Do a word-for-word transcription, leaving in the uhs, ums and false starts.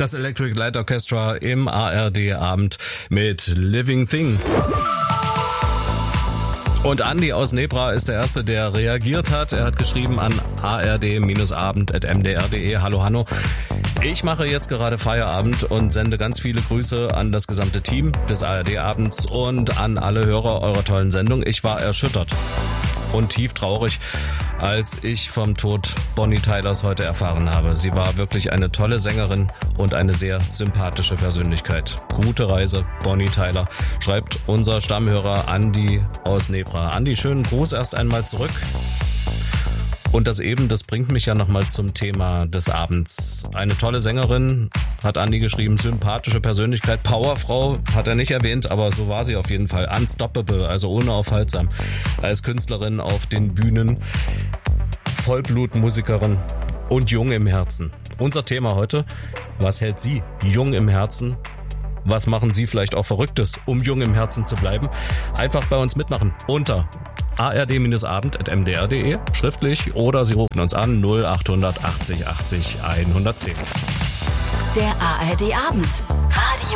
Das Electric Light Orchestra im A R D-Abend mit Living Thing. Und Andi aus Nebra ist der Erste, der reagiert hat. Er hat geschrieben an a r d abend at m d r punkt d e. Hallo Hanno. Ich mache jetzt gerade Feierabend und sende ganz viele Grüße an das gesamte Team des A R D-Abends und an alle Hörer eurer tollen Sendung. Ich war erschüttert und tief traurig, als ich vom Tod Bonnie Tylers heute erfahren habe. Sie war wirklich eine tolle Sängerin und eine sehr sympathische Persönlichkeit. Gute Reise, Bonnie Tyler, schreibt unser Stammhörer Andi aus Nebra. Andi, schönen Gruß erst einmal zurück. Und das eben, das bringt mich ja nochmal zum Thema des Abends. Eine tolle Sängerin, hat Andi geschrieben, sympathische Persönlichkeit, Powerfrau, hat er nicht erwähnt, aber so war sie auf jeden Fall. Unstoppable, also unaufhaltsam. Als Künstlerin auf den Bühnen, Vollblutmusikerin und jung im Herzen. Unser Thema heute, was hält Sie jung im Herzen? Was machen Sie vielleicht auch Verrücktes, um jung im Herzen zu bleiben? Einfach bei uns mitmachen unter a r d abend at m d r punkt d e schriftlich oder Sie rufen uns an null acht achtzig achtzig hundertzehn. Der A R D-Abend. Radio